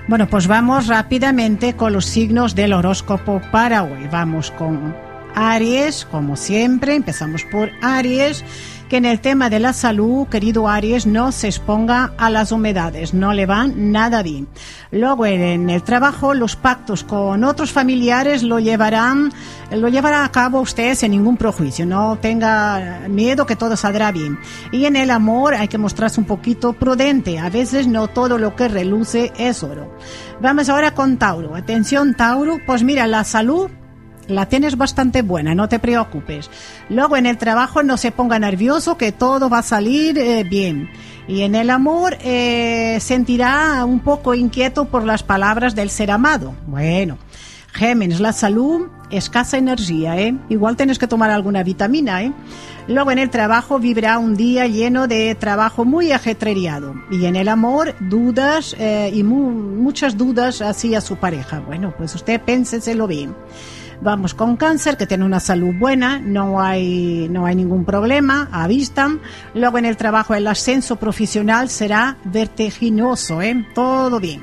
Bueno, pues vamos rápidamente con los signos del horóscopo para hoy. Vamos con Aries, como siempre, empezamos por Aries, que en el tema de la salud, querido Aries, no se exponga a las humedades, no le van nada bien. Luego en el trabajo, los pactos con otros familiares lo llevará a cabo usted sin ningún prejuicio, no tenga miedo que todo saldrá bien. Y en el amor hay que mostrarse un poquito prudente, a veces no todo lo que reluce es oro. Vamos ahora con Tauro. Atención, Tauro, pues mira, la salud la tienes bastante buena, no te preocupes. Luego en el trabajo no se ponga nervioso, que todo va a salir bien. Y en el amor sentirá un poco inquieto por las palabras del ser amado. Bueno, Géminis, la salud, escasa energía, igual tienes que tomar alguna vitamina, Luego en el trabajo vivirá un día lleno de trabajo muy ajetreado. Y en el amor, dudas y muchas dudas hacia su pareja. Bueno, pues usted pénseselo bien. Vamos con Cáncer, que tiene una salud buena, no hay ningún problema, avistan. Luego en el trabajo el ascenso profesional será vertiginoso, todo bien.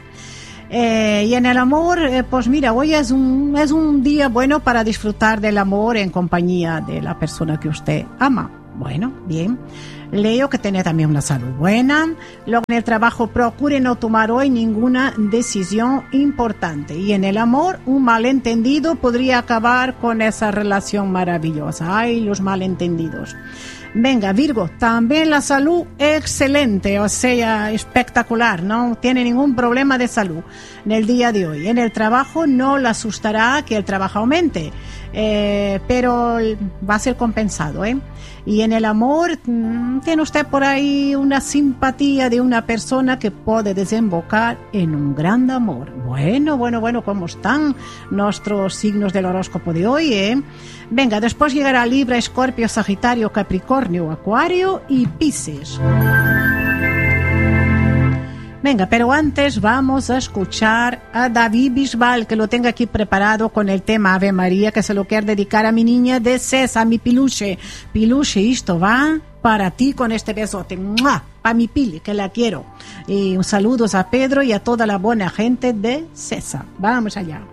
Y en el amor, pues mira, hoy es un día bueno para disfrutar del amor en compañía de la persona que usted ama. Bueno, bien. Leo, que tiene también una salud buena. Luego en el trabajo procure no tomar hoy ninguna decisión importante. Y en el amor, un malentendido podría acabar con esa relación maravillosa. Ay, los malentendidos. Venga, Virgo, también la salud excelente, o sea, espectacular, no tiene ningún problema de salud en el día de hoy. En el trabajo no le asustará que el trabajo aumente, pero va a ser compensado, Y en el amor, tiene usted por ahí una simpatía de una persona que puede desembocar en un gran amor. Bueno, ¿cómo están nuestros signos del horóscopo de hoy, Venga, después llegará Libra, Escorpio, Sagitario, Capricornio, Acuario y Piscis. Venga, pero antes vamos a escuchar a David Bisbal, que lo tengo aquí preparado con el tema Ave María, que se lo quiero dedicar a mi niña de César, mi Piluche. Piluche, esto va para ti con este besote. ¡Mua! Para mi Pili, que la quiero. Y un saludo a Pedro y a toda la buena gente de César. Vamos allá.